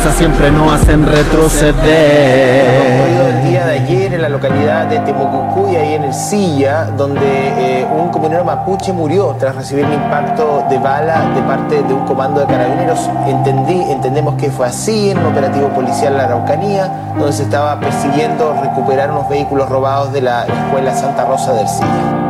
cosas siempre nos hacen retroceder. El día de ayer en la localidad de Temucucuy, ahí en el Silla, donde un comunero mapuche murió tras recibir un impacto de bala de parte de un comando de carabineros. Entendemos que fue así en un operativo policial en la Araucanía, donde se estaba persiguiendo recuperar unos vehículos robados de la escuela Santa Rosa del Silla.